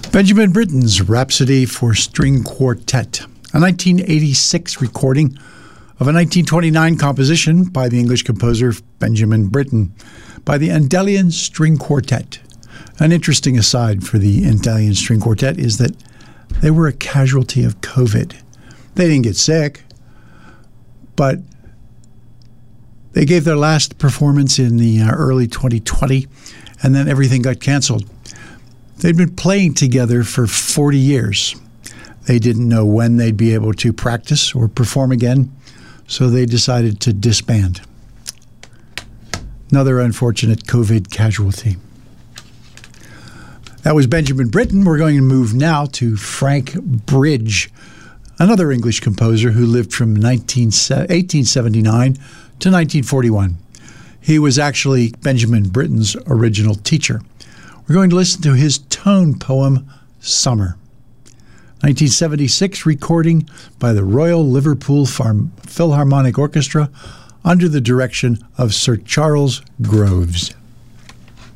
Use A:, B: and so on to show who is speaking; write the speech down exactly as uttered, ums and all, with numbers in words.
A: Benjamin Britten's Rhapsody for String Quartet, a nineteen eighty-six recording of a nineteen twenty-nine composition by the English composer Benjamin Britten by the Andalian String Quartet. An interesting aside for the Andalian String Quartet is that they were a casualty of COVID. They didn't get sick, but they gave their last performance in the uh, early twenty twenty, and then everything got canceled. They'd been playing together for forty years. They didn't know when they'd be able to practice or perform again, so they decided to disband. Another unfortunate COVID casualty. That was Benjamin Britten. We're going to move now to Frank Bridge, another English composer who lived from eighteen seventy-nine to nineteen forty-one. He was actually Benjamin Britten's original teacher. We're going to listen to his tone poem, Summer. nineteen seventy-six recording by the Royal Liverpool Philharmonic Orchestra under the direction of Sir Charles Groves.